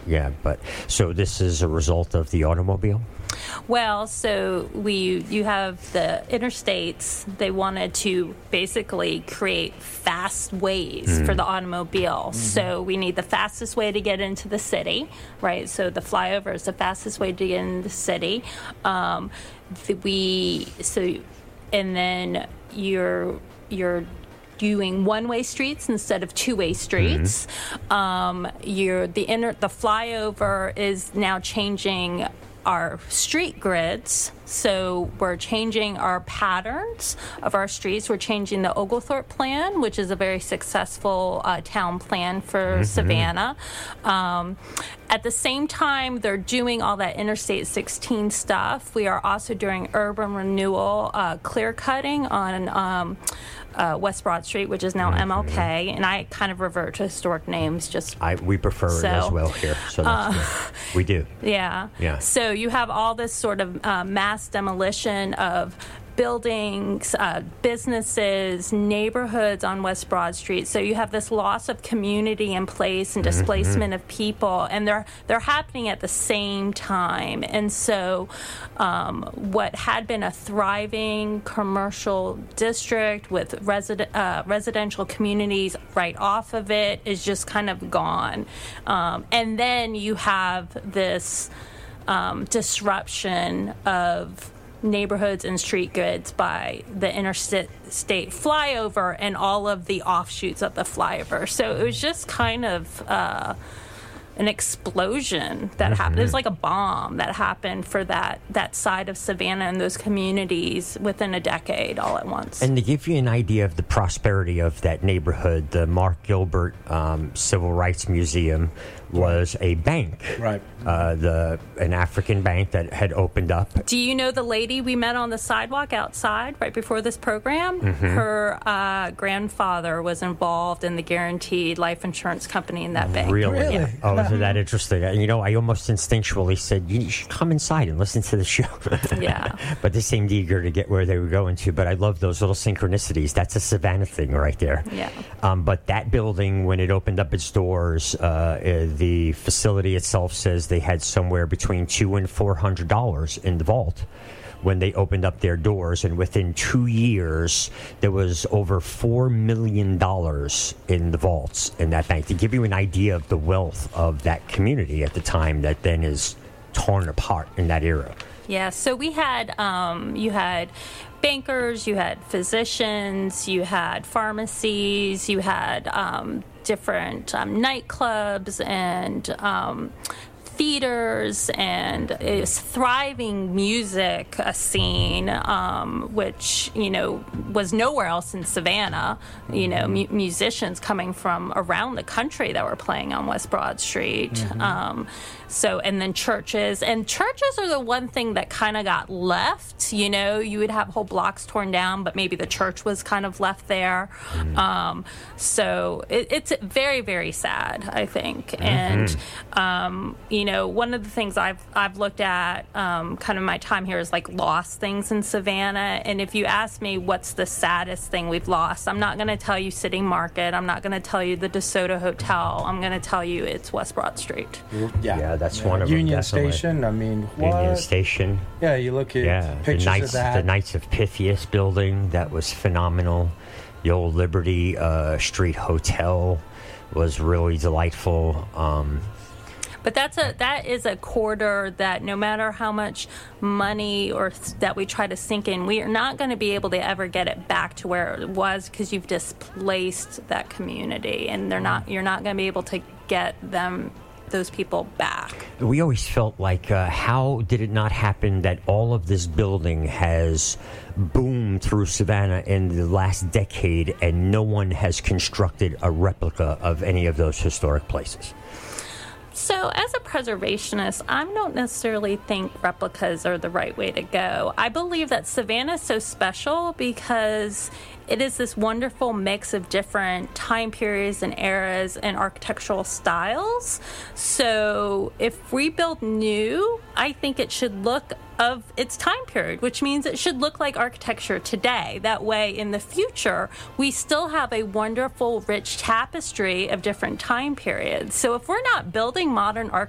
Yeah, but so this is a result of the automobile? Well, so you have the interstates. They wanted to basically create fast ways for the automobile. So we need the fastest way to get into the city, right? So the flyover is the fastest way to get into the city. And then you're doing one-way streets instead of two-way streets. The flyover is now changing our street grids, so we're changing our patterns of our streets. We're changing the Oglethorpe plan, which is a very successful town plan for Savannah. At the same time, they're doing all that Interstate 16 stuff. We are also doing urban renewal, clear cutting on West Broad Street, which is now MLK, and I kind of revert to historic names. We prefer it as well here, so that's good. We do. Yeah. So you have all this sort of mass demolition of buildings, businesses, neighborhoods on West Broad Street. So you have this loss of community in place and displacement of people, and they're happening at the same time. And so what had been a thriving commercial district with residential communities right off of it is just kind of gone. And then you have this disruption of neighborhoods and street grids by the interstate flyover and all of the offshoots of the flyover. So it was just kind of an explosion that happened. It was like a bomb that happened for that side of Savannah and those communities within a decade all at once. And to give you an idea of the prosperity of that neighborhood, the Mark Gilbert Civil Rights Museum was a bank, right? An African bank that had opened up. Do you know the lady we met on the sidewalk outside right before this program? Her grandfather was involved in the guaranteed life insurance company in that bank. Really? Yeah. Oh, isn't that interesting? You know, I almost instinctually said, you should come inside and listen to the show. Yeah. But they seemed eager to get where they were going to. But I love those little synchronicities. That's a Savannah thing right there. Yeah. But that building, when it opened up its doors, the facility itself says they had somewhere between $200 and $400 in the vault when they opened up their doors, and within 2 years there was over $4 million in the vaults in that bank, to give you an idea of the wealth of that community at the time that then is torn apart in that era. Yeah, so we had you had bankers, you had physicians, you had pharmacies, you had different nightclubs and theaters, and a thriving music scene, which, was nowhere else in Savannah. Musicians coming from around the country that were playing on West Broad Street. And then churches. And churches are the one thing that kind of got left. You would have whole blocks torn down, but maybe the church was kind of left there. So it's very, very sad, I think. And, one of the things I've looked at kind of my time here is like lost things in Savannah. And if you ask me what's the saddest thing we've lost, I'm not going to tell you City Market. I'm not going to tell you the DeSoto Hotel. I'm going to tell you it's West Broad Street. Yeah, that's one of Union them. Station. I mean, what? Union Station. Yeah, you look at pictures of that. The Knights of Pythias building, that was phenomenal. The old Liberty Street Hotel was really delightful. But that is a corridor that no matter how much money that we try to sink in, we are not going to be able to ever get it back to where it was, because you've displaced that community, and you're not going to be able to get those people back. We always felt like, how did it not happen that all of this building has boomed through Savannah in the last decade and no one has constructed a replica of any of those historic places? So as a preservationist, I don't necessarily think replicas are the right way to go. I believe that Savannah is so special because it is this wonderful mix of different time periods and eras and architectural styles. So if we build new, I think it should look of its time period, which means it should look like architecture today. That way, in the future, we still have a wonderful, rich tapestry of different time periods. So if we're not building modern architecture